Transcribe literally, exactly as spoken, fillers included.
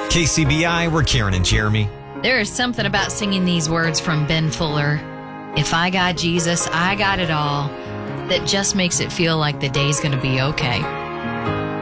K C B I, we're Karen and Jeremy. There is something about singing these words from Ben Fuller. If I got Jesus, I got it all. That just makes it feel like the day's going to be okay.